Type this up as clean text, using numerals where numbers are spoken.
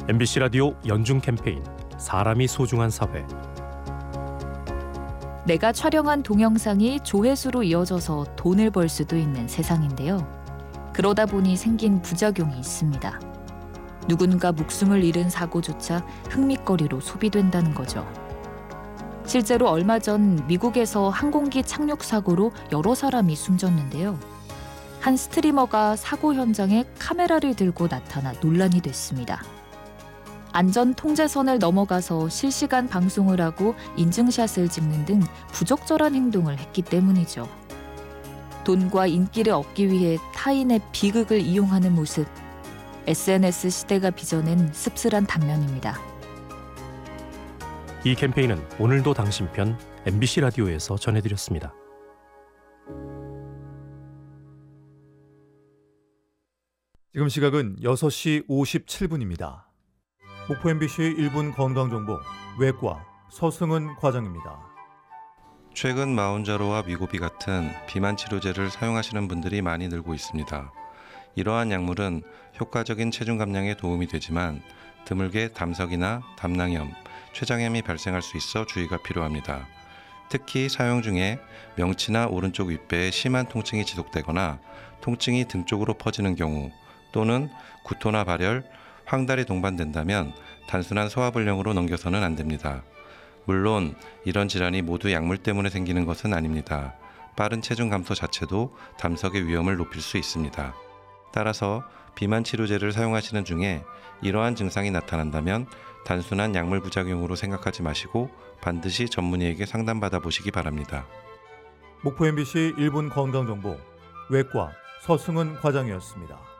MBC 라디오 연중 캠페인 사람이 소중한 사회. 내가 촬영한 동영상이 조회수로 이어져서 돈을 벌 수도 있는 세상인데요. 그러다 보니 생긴 부작용이 있습니다. 누군가 목숨을 잃은 사고조차 흥미거리로 소비된다는 거죠. 실제로 얼마 전 미국에서 항공기 착륙 사고로 여러 사람이 숨졌는데요. 한 스트리머가 사고 현장에 카메라를 들고 나타나 논란이 됐습니다. 안전 통제선을 넘어가서 실시간 방송을 하고 인증샷을 찍는 등 부적절한 행동을 했기 때문이죠. 돈과 인기를 얻기 위해 타인의 비극을 이용하는 모습, SNS 시대가 빚어낸 씁쓸한 단면입니다. 이 캠페인은 오늘도 당신 편 MBC 라디오에서 전해드렸습니다. 지금 시각은 6시 57분입니다. 목포 MBC 1분 건강정보 외과 서승은 과장입니다. 최근 마운자로와 미고비 같은 비만 치료제를 사용하시는 분들이 많이 늘고 있습니다. 이러한 약물은 효과적인 체중 감량에 도움이 되지만 드물게 담석이나 담낭염, 췌장염이 발생할 수 있어 주의가 필요합니다. 특히 사용 중에 명치나 오른쪽 윗배에 심한 통증이 지속되거나 통증이 등 쪽으로 퍼지는 경우 또는 구토나 발열, 황달이 동반된다면 단순한 소화불량으로 넘겨서는 안 됩니다. 물론 이런 질환이 모두 약물 때문에 생기는 것은 아닙니다. 빠른 체중 감소 자체도 담석의 위험을 높일 수 있습니다. 따라서 비만 치료제를 사용하시는 중에 이러한 증상이 나타난다면 단순한 약물 부작용으로 생각하지 마시고 반드시 전문의에게 상담받아 보시기 바랍니다. 목포 MBC 1분 건강정보 외과 서승은 과장이었습니다.